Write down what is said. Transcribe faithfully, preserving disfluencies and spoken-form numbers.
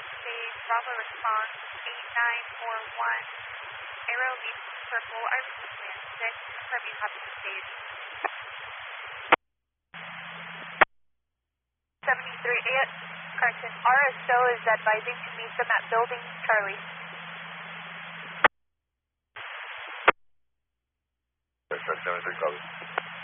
stage, Bravo response eight nine four one. Aero lead circle, I received land six, confirm you copy the stage. seventy-three, eight, Carson, R S O is advising to meet them at building Charlie. seventy-three, copy.